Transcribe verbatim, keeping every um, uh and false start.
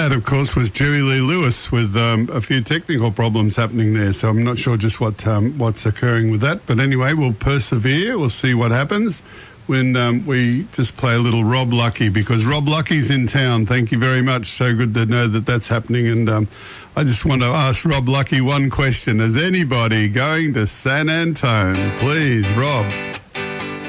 that, of course, was Jerry Lee Lewis with um, a few technical problems happening there. So I'm not sure just what um, what's occurring with that. But anyway, we'll persevere. We'll see what happens when um, we just play a little Rob Lucky, because Rob Lucky's in town. Thank you very much. So good to know that that's happening. And um, I just want to ask Rob Lucky one question. Is anybody going to San Antone? Please, Rob.